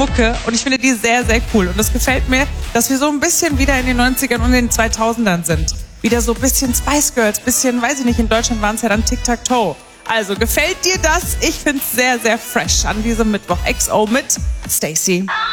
Mucke und ich finde die sehr, sehr cool. Und es gefällt mir, dass wir so ein bisschen wieder in den 90ern und den 2000ern sind. Wieder so ein bisschen Spice Girls, bisschen, weiß ich nicht, in Deutschland waren es ja dann Tic-Tac-Toe. Also, gefällt dir das? Ich find's sehr, sehr fresh an diesem Mittwoch. XO mit Stacey.